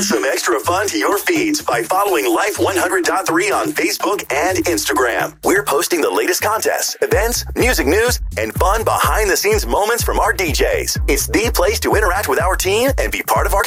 Add some extra fun to your feeds by following Life 100.3 on Facebook and Instagram. We're posting the latest contests, events, music news, and fun behind-the-scenes moments from our DJs. It's the place to interact with our team and be part of our